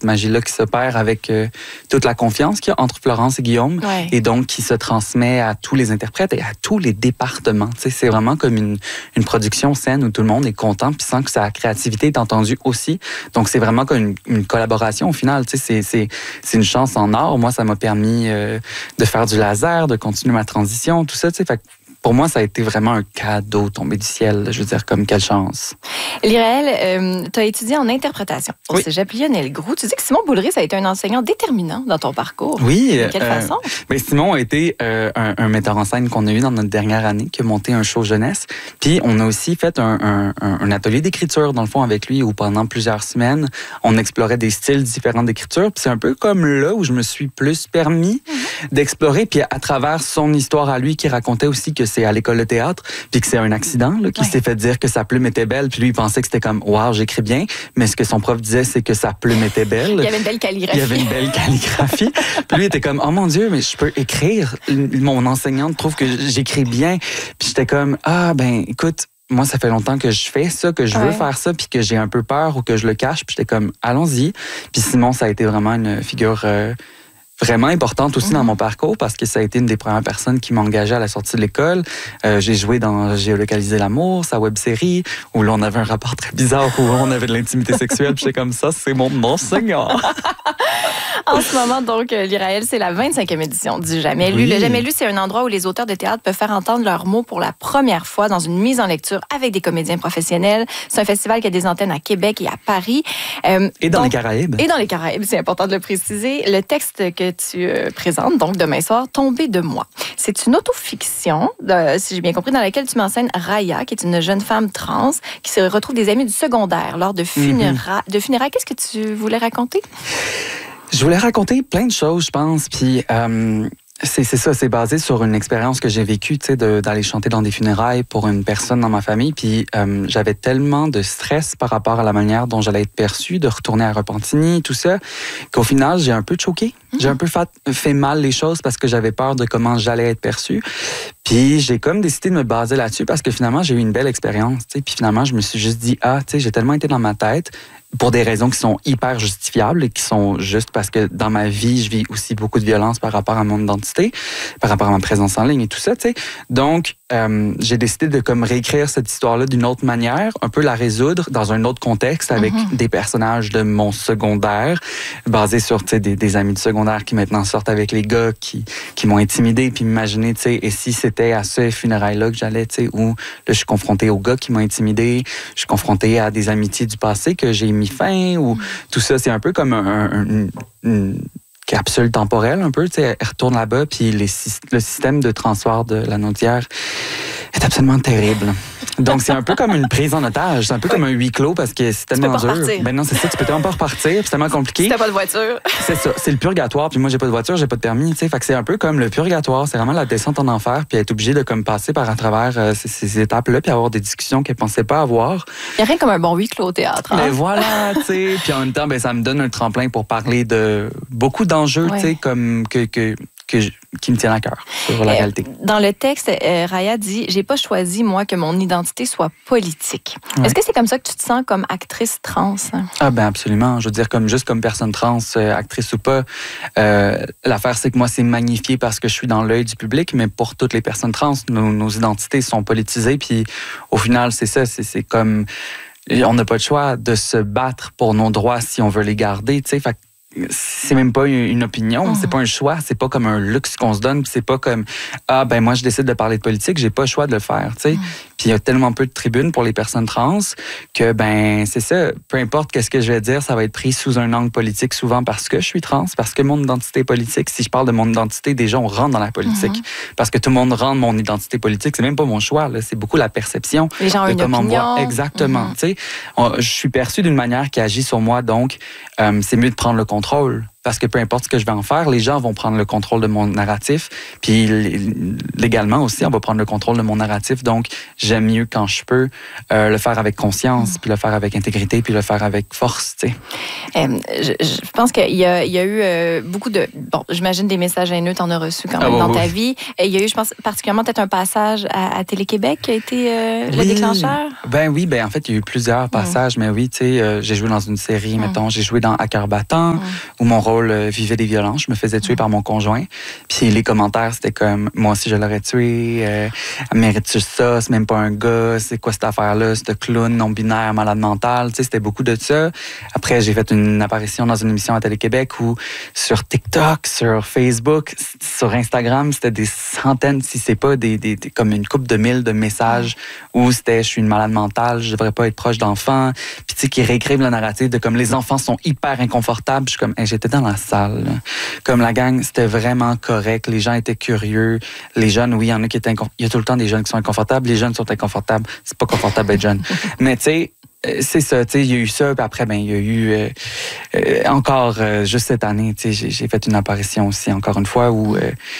cette magie-là qui s'opère avec toute la confiance qu'il y a entre Florence et Guillaume, et donc qui se transmet à tous les interprètes et à tous les départements. Tu sais, c'est vraiment comme une production saine où tout le monde est content puis sent que sa créativité est entendue aussi. Donc, c'est vraiment comme une collaboration au final. Tu sais, c'est une chance en or. Moi, ça m'a permis de faire du laser, de continuer ma transition, tout ça. Tu sais, fait pour moi, ça a été vraiment un cadeau tombé du ciel. Je veux dire, comme quelle chance. Liraël, tu as étudié en interprétation au Cégep Lionel Groulx. Tu dis que Simon Boulris, ça a été un enseignant déterminant dans ton parcours. Oui. De quelle façon? Ben Simon a été un metteur en scène qu'on a eu dans notre dernière année, qui a monté un show jeunesse. Puis, on a aussi fait un atelier d'écriture, dans le fond, avec lui, où pendant plusieurs semaines, on explorait des styles différents d'écriture. Puis, c'est un peu comme là où je me suis plus permis d'explorer. Puis, à travers son histoire à lui, qui racontait aussi que c'est à l'école de théâtre, puis que c'est un accident là, qui s'est fait dire que sa plume était belle, puis lui, il pensait que c'était comme « Wow, j'écris bien », mais ce que son prof disait, c'est que sa plume était belle. Il y avait une belle calligraphie. Puis lui, il était comme « Oh mon Dieu, mais je peux écrire. » Mon enseignante trouve que j'écris bien. Puis j'étais comme « Ah, ben écoute, moi, ça fait longtemps que je fais ça, que je veux faire ça, puis que j'ai un peu peur ou que je le cache. » Puis j'étais comme « Allons-y. » Puis Simon, ça a été vraiment une figure... vraiment importante aussi dans mon parcours parce que ça a été une des premières personnes qui m'a engagé à la sortie de l'école. J'ai joué dans Géolocaliser l'amour, sa web-série, où là, on avait un rapport très bizarre où on avait de l'intimité sexuelle. Puis j'étais comme ça, c'est mon enseignant. En ce moment, donc, Liraël, c'est la 25e édition du Jamais lu. Le Jamais lu, c'est un endroit où les auteurs de théâtre peuvent faire entendre leurs mots pour la première fois dans une mise en lecture avec des comédiens professionnels. C'est un festival qui a des antennes à Québec et à Paris. Et dans les Caraïbes. Et dans les Caraïbes, c'est important de le préciser. Le texte que tu présentes, donc demain soir, Tomber de moi. C'est une autofiction, si j'ai bien compris, dans laquelle tu m'enseignes Raya, qui est une jeune femme trans qui se retrouve des amis du secondaire lors de funérailles. Qu'est-ce que tu voulais raconter? Je voulais raconter plein de choses, je pense. Puis c'est ça, c'est basé sur une expérience que j'ai vécue, tu sais, d'aller chanter dans des funérailles pour une personne dans ma famille. Puis j'avais tellement de stress par rapport à la manière dont j'allais être perçue, de retourner à Repentigny, tout ça, qu'au final, j'ai un peu choqué. J'ai un peu fait mal les choses parce que j'avais peur de comment j'allais être perçue. Puis j'ai comme décidé de me baser là-dessus parce que finalement, j'ai eu une belle expérience. Tu sais, puis finalement, je me suis juste dit, tu sais, j'ai tellement été dans ma tête pour des raisons qui sont hyper justifiables et qui sont justes parce que dans ma vie, je vis aussi beaucoup de violence par rapport à mon identité, par rapport à ma présence en ligne et tout ça, tu sais. Donc, j'ai décidé de comme réécrire cette histoire-là d'une autre manière, un peu la résoudre dans un autre contexte avec des personnages de mon secondaire, basés sur, tu sais, des amis de secondaire qui maintenant sortent avec les gars qui m'ont intimidé, puis m'imaginer, tu sais, et si c'était à ce funérailles-là que j'allais, tu sais, où là, je suis confrontée aux gars qui m'ont intimidé, je suis confrontée à des amitiés du passé que j'ai mis fin, ou tout ça, c'est un peu comme une capsule temporelle, un peu, tu sais, elle retourne là-bas, puis le système de transfert de la Naudière est absolument terrible. Donc, c'est un peu comme une prise en otage. C'est un peu comme un huis clos parce que c'est tellement dur. Ben non, c'est ça, tu peux tellement pas repartir, c'est tellement compliqué. Si t'as pas de voiture. C'est ça, c'est le purgatoire. Puis moi, j'ai pas de voiture, j'ai pas de permis, tu sais. Fait que c'est un peu comme le purgatoire. C'est vraiment la descente en enfer, puis être obligé de comme passer par à travers ces étapes-là, puis avoir des discussions qu'elle pensait pas avoir. Il y a rien comme un bon huis clos au théâtre. Hein? Ben voilà, tu sais. Puis en même temps, ben ça me donne un tremplin pour parler de beaucoup d'enjeux, tu sais, comme qui me tiennent à cœur sur la réalité. Dans le texte, Raya dit « J'ai pas choisi, moi, que mon identité soit politique ». Est-ce que c'est comme ça que tu te sens comme actrice trans? Ah ben absolument. Je veux dire, juste comme personne trans, actrice ou pas, l'affaire, c'est que moi, c'est magnifié parce que je suis dans l'œil du public, mais pour toutes les personnes trans, nos identités sont politisées, puis au final, c'est ça, c'est comme... On n'a pas le choix de se battre pour nos droits si on veut les garder, tu sais. Fait c'est même pas une opinion, c'est pas un choix, c'est pas comme un luxe qu'on se donne, c'est pas comme ben moi je décide de parler de politique, j'ai pas le choix de le faire, tu sais. Puis il y a tellement peu de tribunes pour les personnes trans que ben c'est ça, peu importe qu'est-ce que je vais dire, ça va être pris sous un angle politique souvent parce que je suis trans, parce que mon identité est politique. Si je parle de mon identité, déjà on rentre dans la politique parce que tout le monde rentre mon identité politique, c'est même pas mon choix là, c'est beaucoup la perception. Les gens ont une opinion. Exactement, tu sais. Je suis perçu d'une manière qui agit sur moi, donc c'est mieux de prendre le contrôle parce que peu importe ce que je vais en faire, les gens vont prendre le contrôle de mon narratif. Puis légalement aussi, on va prendre le contrôle de mon narratif. Donc, j'aime mieux quand je peux le faire avec conscience, puis le faire avec intégrité, puis le faire avec force, tu sais. Je pense qu'il y a eu beaucoup de... Bon, j'imagine des messages haineux, t'en as reçu quand même dans ta vie. Il y a eu, je pense, particulièrement peut-être un passage à Télé-Québec qui a été le déclencheur. En fait, il y a eu plusieurs passages, mais oui, tu sais, j'ai joué dans une série, mettons, j'ai joué dans À cœur battant, où mon rôle vivait des violences. Je me faisais tuer par mon conjoint. Puis les commentaires, c'était comme, moi aussi, je l'aurais tué. Mérites-tu ça? C'est même pas un gars. C'est quoi cette affaire-là? Ce clown non-binaire, malade mental. Tu sais, c'était beaucoup de ça. Après, j'ai fait une apparition dans une émission à Télé-Québec où sur TikTok, sur Facebook, sur Instagram, c'était des centaines, si c'est pas comme une couple de mille de messages où c'était, je suis une malade mentale, je devrais pas être proche d'enfants. Puis tu sais, qui réécrivent le narratif de comme les enfants sont hyper inconfortables. Je suis comme, hey, j'étais dans la salle. Là. Comme la gang, c'était vraiment correct. Les gens étaient curieux. Les jeunes, oui, il y en a qui étaient inconfortables. Il y a tout le temps des jeunes qui sont inconfortables. Les jeunes sont inconfortables. C'est pas confortable d'être jeune. Mais tu sais, c'est ça, tu sais, il y a eu ça, puis après, il y a eu encore, juste cette année, tu sais, j'ai fait une apparition aussi, encore une fois, où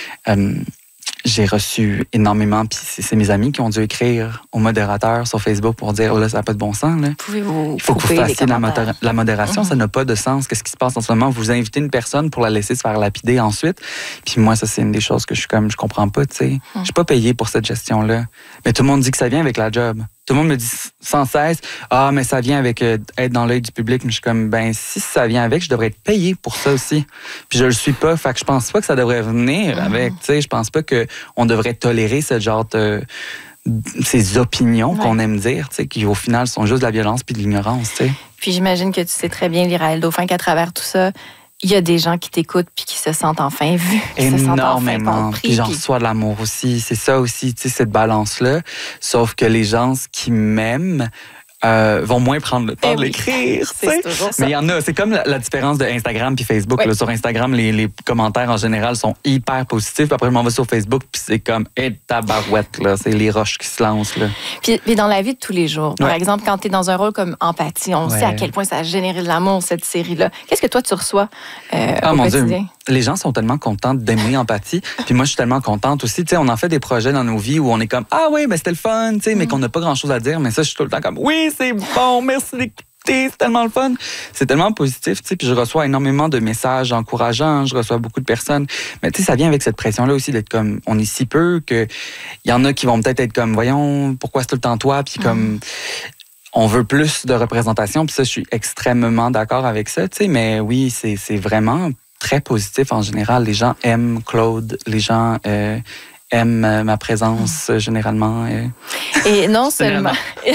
j'ai reçu énormément, puis c'est mes amis qui ont dû écrire au modérateur sur Facebook pour dire, là, ça n'a pas de bon sens, là. Pouvez-vous il faut que vous fassiez la modération, ça n'a pas de sens. Qu'est-ce qui se passe en ce moment? Vous invitez une personne pour la laisser se faire lapider ensuite. Puis moi, ça, c'est une des choses que je comprends pas, tu sais. Je suis pas payé pour cette gestion-là. Mais tout le monde dit que ça vient avec la job. Tout le monde me dit sans cesse, mais ça vient avec être dans l'œil du public. Mais je suis comme, si ça vient avec, je devrais être payé pour ça aussi. Puis je le suis pas. Fait que je pense pas que ça devrait venir avec. Tu sais, je pense pas qu'on devrait tolérer ce genre de ces opinions qu'on aime dire, tu sais, qui au final sont juste de la violence puis de l'ignorance, tu sais. Puis j'imagine que tu sais très bien, Lyraël Dauphin, qu'à travers tout ça, il y a des gens qui t'écoutent puis qui se sentent enfin vus. Énormément. Puis j'en reçois de l'amour aussi. C'est ça aussi, tu sais, cette balance-là. Sauf que les gens qui m'aiment vont moins prendre le temps de l'écrire. C'est toujours ça. Mais il y en a. C'est comme la différence de Instagram puis Facebook. Oui. Là, sur Instagram, les commentaires en général sont hyper positifs. Après, je m'en vais sur Facebook puis c'est comme tabarouette, là. C'est les roches qui se lancent, là. Puis dans la vie de tous les jours, par exemple, quand tu es dans un rôle comme Empathie, on sait à quel point ça a généré de l'amour, cette série-là. Qu'est-ce que toi, tu reçois au mon quotidien? Dieu. Les gens sont tellement contents d'aimer Empathie. Puis moi, je suis tellement contente aussi. Tu sais, on en fait des projets dans nos vies où on est comme, c'était le fun, tu sais, mais qu'on n'a pas grand-chose à dire. Mais ça, je suis tout le temps comme, oui, c'est bon, merci d'écouter, c'est tellement le fun. C'est tellement positif, tu sais. Puis je reçois énormément de messages encourageants. Je reçois beaucoup de personnes. Mais tu sais, ça vient avec cette pression-là aussi d'être comme, on est si peu que il y en a qui vont peut-être être comme, voyons, pourquoi c'est tout le temps toi? Puis comme, on veut plus de représentation. Puis ça, je suis extrêmement d'accord avec ça, tu sais. Mais oui, c'est vraiment très positif en général. Les gens aiment Claude. Les gens aiment ma présence généralement. Et non seulement...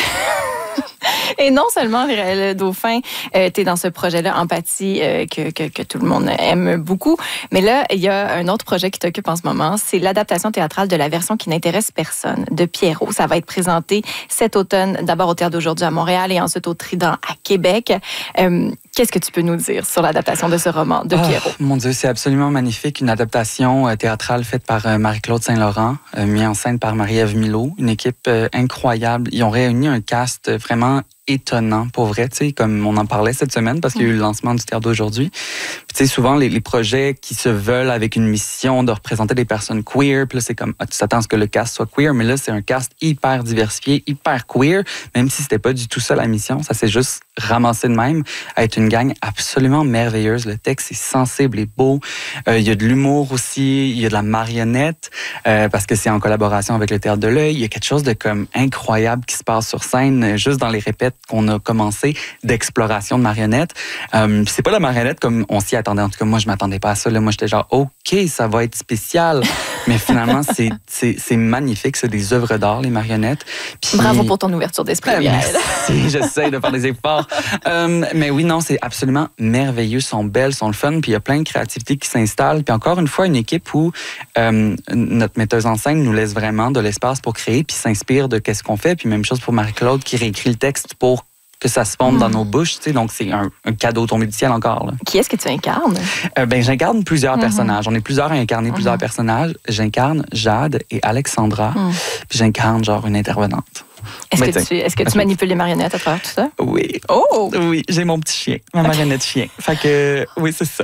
Et non seulement, Lyraël Dauphin, tu es dans ce projet-là, Empathie, que tout le monde aime beaucoup. Mais là, il y a un autre projet qui t'occupe en ce moment. C'est l'adaptation théâtrale de la version qui n'intéresse personne de Pierrot. Ça va être présenté cet automne, d'abord au Théâtre d'aujourd'hui à Montréal et ensuite au Trident à Québec. Qu'est-ce que tu peux nous dire sur l'adaptation de ce roman de Pierrot? Mon Dieu, c'est absolument magnifique. Une adaptation théâtrale faite par Marie-Claude Saint-Laurent, mise en scène par Marie-Ève Milot. Une équipe incroyable. Ils ont réuni un cast vraiment étonnant, pour vrai, tu sais, comme on en parlait cette semaine, parce qu'il y a eu le lancement du Théâtre d'aujourd'hui. Puis, tu sais, souvent, les projets qui se veulent avec une mission de représenter des personnes queer, puis là, c'est comme, tu t'attends à ce que le cast soit queer, mais là, c'est un cast hyper diversifié, hyper queer, même si c'était pas du tout ça la mission, ça s'est juste ramassé de même, à être une gang absolument merveilleuse. Le texte est sensible et beau. Il y a de l'humour aussi, il y a de la marionnette, parce que c'est en collaboration avec le Théâtre de l'Œil. Il y a quelque chose de comme incroyable qui se passe sur scène, juste dans les répètes qu'on a commencé d'exploration de marionnettes. C'est pas la marionnette comme on s'y attendait. En tout cas, moi, je m'attendais pas à ça. Là, moi, j'étais genre, OK, ça va être spécial. Mais finalement, c'est magnifique. C'est des œuvres d'art, les marionnettes. Puis, bravo pour ton ouverture d'esprit. Merci, j'essaie de faire des efforts. Mais oui, non, c'est absolument merveilleux. Sont belles, sont le fun. Puis il y a plein de créativité qui s'installe. Puis encore une fois, une équipe où notre metteuse en scène nous laisse vraiment de l'espace pour créer puis s'inspire de qu'est-ce qu'on fait. Puis même chose pour Marie-Claude qui réécrit le texte pour que ça se fonde dans nos bouches, tu sais, donc c'est un cadeau tombé du ciel encore. Là. Qui est-ce que tu incarnes? J'incarne plusieurs personnages. On est plusieurs à incarner plusieurs personnages. J'incarne Jade et Alexandra, puis j'incarne genre une intervenante. Est-ce que tu manipules les marionnettes à travers tout ça? Oui. Oh! Oui, j'ai mon petit chien, ma marionnette chien. Fait que, oui, c'est ça.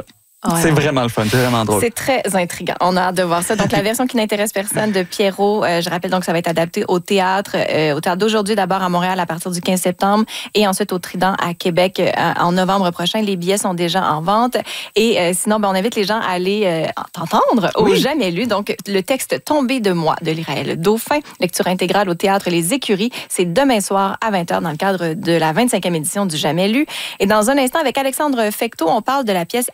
Ouais. C'est vraiment le fun, c'est vraiment drôle. C'est très intriguant. On a hâte de voir ça. Donc, la version qui n'intéresse personne de Pierrot, je rappelle donc que ça va être adapté au théâtre d'aujourd'hui d'abord à Montréal à partir du 15 septembre et ensuite au Trident à Québec en novembre prochain. Les billets sont déjà en vente. Et sinon, on invite les gens à aller t'entendre au Jamais lu. Donc, le texte Tombé de moi de l'Iraël Dauphin, lecture intégrale au théâtre Les Écuries. C'est demain soir à 20h dans le cadre de la 25e édition du Jamais lu. Et dans un instant, avec Alexandre Fecteau, on parle de la pièce